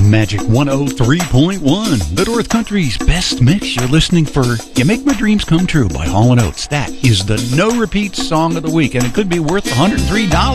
Magic 103.1, the North Country's best mix. You're listening for You Make My Dreams Come True by Hall & Oates. That is the no repeat song of the week, and it could be worth $103.